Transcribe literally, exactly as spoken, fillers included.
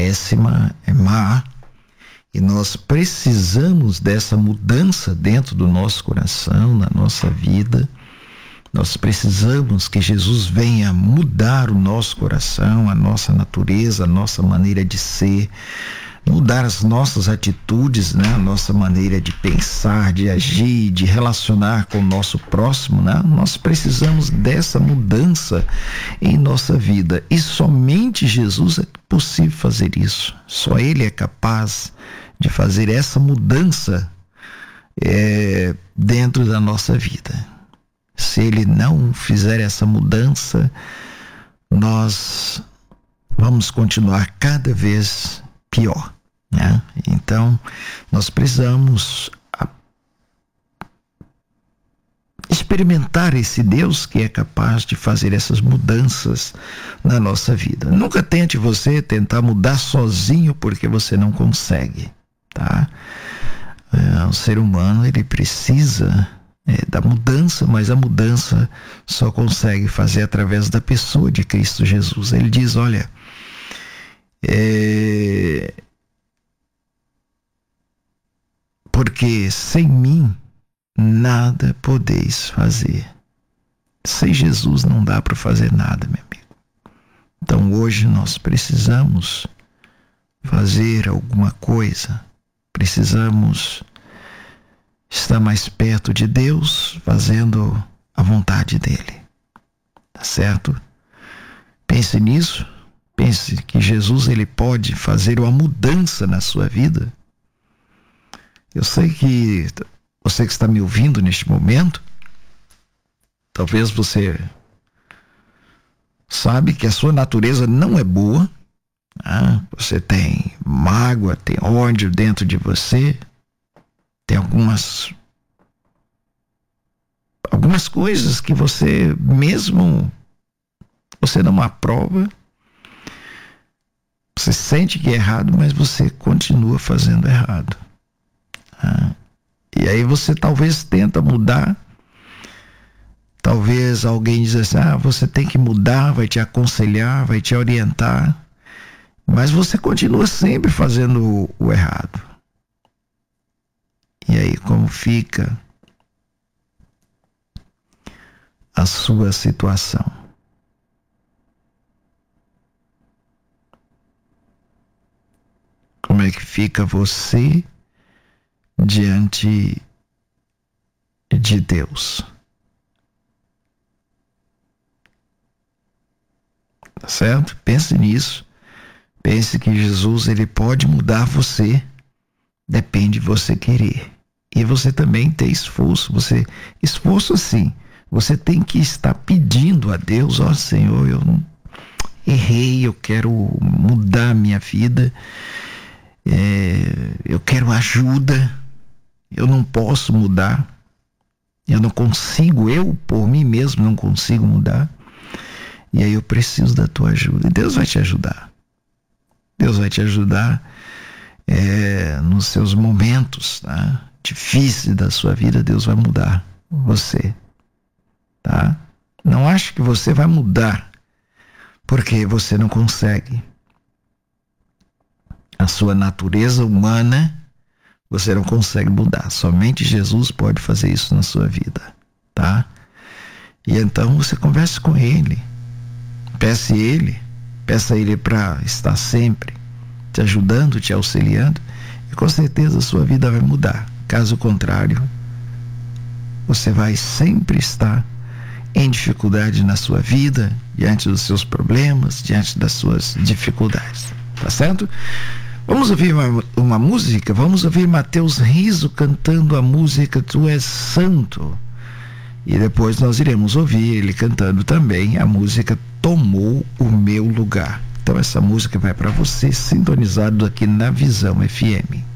péssima, é má, e nós precisamos dessa mudança dentro do nosso coração, na nossa vida. Nós precisamos que Jesus venha mudar o nosso coração, a nossa natureza, a nossa maneira de ser, mudar as nossas atitudes, né? A nossa maneira de pensar, de agir, de relacionar com o nosso próximo, né? Nós precisamos dessa mudança em nossa vida, e somente Jesus é possível fazer isso. Só Ele é capaz de fazer essa mudança é, dentro da nossa vida. Se Ele não fizer essa mudança, nós vamos continuar cada vez pior, né? Então, nós precisamos experimentar esse Deus que é capaz de fazer essas mudanças na nossa vida. Nunca tente você tentar mudar sozinho, porque você não consegue, tá? É, o ser humano, ele precisa É, da mudança, mas a mudança só consegue fazer através da pessoa de Cristo Jesus. Ele diz, olha, é, porque sem mim nada podeis fazer. Sem Jesus não dá para fazer nada, meu amigo. Então hoje nós precisamos fazer alguma coisa, precisamos estar mais perto de Deus, fazendo a vontade dele, tá certo? Pense nisso, pense que Jesus, ele pode fazer uma mudança na sua vida. Eu sei que você que está me ouvindo neste momento, talvez você sabe que a sua natureza não é boa, né? Você tem mágoa, tem ódio dentro de você, tem algumas algumas coisas que você mesmo você não aprova, você sente que é errado, mas você continua fazendo errado. Ah, e aí você talvez tenta mudar, talvez alguém diz assim, ah, você tem que mudar, vai te aconselhar, vai te orientar, mas você continua sempre fazendo o, o errado. E aí, como fica a sua situação? Como é que fica você diante de Deus? Tá certo? Pense nisso. Pense que Jesus, ele pode mudar você. Depende de você querer. E você também tem esforço. Você, esforço sim. Você tem que estar pedindo a Deus, ó oh, Senhor, eu errei, eu quero mudar a minha vida, é, eu quero ajuda, eu não posso mudar, eu não consigo, eu por mim mesmo não consigo mudar, e aí eu preciso da tua ajuda. E Deus vai te ajudar. Deus vai te ajudar é, nos seus momentos, tá? Difíceis da sua vida. Deus vai mudar você, tá? Não ache que você vai mudar porque você não consegue. A sua natureza humana você não consegue mudar. Somente Jesus pode fazer isso na sua vida, tá? E então você converse com Ele, peça a Ele, peça a Ele para estar sempre te ajudando, te auxiliando, e com certeza a sua vida vai mudar. Caso contrário, você vai sempre estar em dificuldade na sua vida, diante dos seus problemas, diante das suas dificuldades, tá certo? Vamos ouvir uma, uma música, vamos ouvir Mateus Riso cantando a música Tu És Santo, e depois nós iremos ouvir ele cantando também a música Tomou o Meu Lugar. Então essa música vai para você sintonizado aqui na Visão F M.